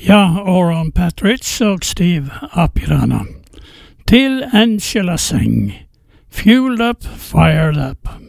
Ja, Oran Patridge og Steve Apirana. Til Angela Singh. Fueled up, fired up.